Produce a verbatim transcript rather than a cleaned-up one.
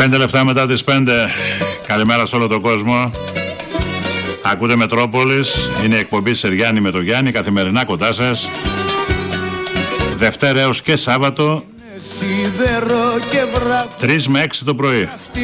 Πέντε λεπτά μετά τις πέντε. Καλημέρα σε όλο τον κόσμο. Ακούτε Μετρόπολης. Είναι η εκπομπή Σεριάννη με το Γιάννη. Καθημερινά κοντά σας. Δευτέρα έως και Σάββατο τρεις με έξι το πρωί.